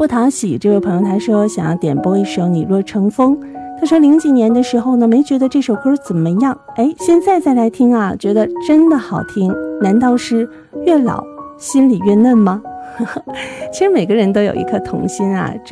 不讨喜这位朋友他说想要点播一首你若成风，他说零几年的时候呢没觉得这首歌怎么样，现在再来听啊觉得真的好听，难道是越老心里越嫩吗？其实每个人都有一颗童心啊，